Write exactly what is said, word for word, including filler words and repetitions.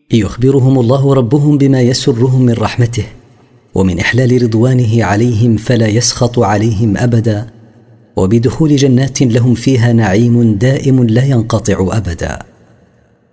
يخبرهم الله ربهم بما يسرهم من رحمته ومن إحلال رضوانه عليهم فلا يسخط عليهم أبدا، وبدخول جنات لهم فيها نعيم دائم لا ينقطع أبدا.